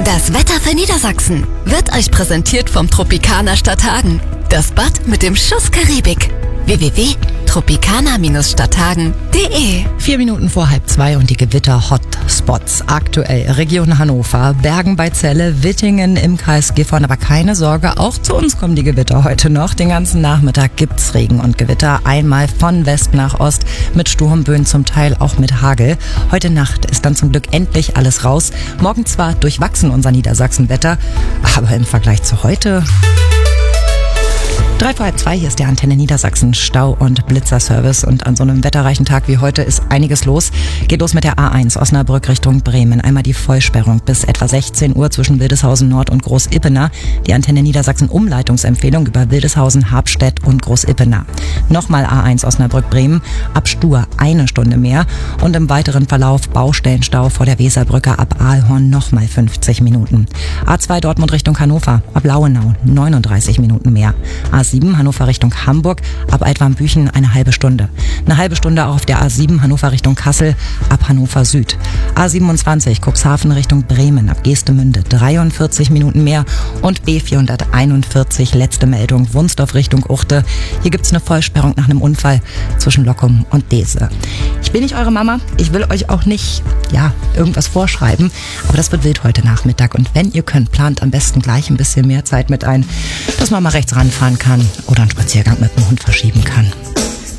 Das Wetter für Niedersachsen wird euch präsentiert vom Tropicana Stadthagen. Das Bad mit dem Schuss Karibik. www.tropicana-stadthagen.de 4 Minuten vor 1:30 und die Gewitter-Hotspots. Aktuell Region Hannover, Bergen bei Celle, Wittingen im Kreis Gifhorn. Aber keine Sorge, auch zu uns kommen die Gewitter heute noch. Den ganzen Nachmittag gibt's Regen und Gewitter. Einmal von West nach Ost mit Sturmböen, zum Teil auch mit Hagel. Heute Nacht ist dann zum Glück endlich alles raus. Morgen zwar durchwachsen unser Niedersachsen-Wetter, aber im Vergleich zu heute... 3 vor 1:30, hier ist der Antenne Niedersachsen Stau- und Blitzerservice und an so einem wetterreichen Tag wie heute ist einiges los. Geht los mit der A1 Osnabrück Richtung Bremen. Einmal die Vollsperrung bis etwa 16 Uhr zwischen Wildeshausen Nord und Groß-Ippener. Die Antenne Niedersachsen Umleitungsempfehlung über Wildeshausen, Habstedt und Groß-Ippener. Nochmal A1 Osnabrück Bremen, ab Stur 1 Stunde mehr und im weiteren Verlauf Baustellenstau vor der Weserbrücke ab Aalhorn nochmal 50 Minuten. A2 Dortmund Richtung Hannover, ab Lauenau 39 Minuten mehr. A7 Hannover Richtung Hamburg, ab Altwarmbüchen eine halbe Stunde. Eine halbe Stunde auch auf der A7 Hannover Richtung Kassel, ab Hannover Süd. A27 Cuxhaven Richtung Bremen, ab Geestemünde 43 Minuten mehr und B441 letzte Meldung Wunsdorf Richtung Uchte. Hier gibt's eine Vollsperrung nach einem Unfall zwischen Lockum und Dese. Ich bin nicht eure Mama, ich will euch auch nicht, irgendwas vorschreiben, aber das wird wild heute Nachmittag und wenn ihr könnt, plant am besten gleich ein bisschen mehr Zeit mit ein, dass man mal rechts ranfahren kann oder einen Spaziergang mit dem Hund verschieben kann.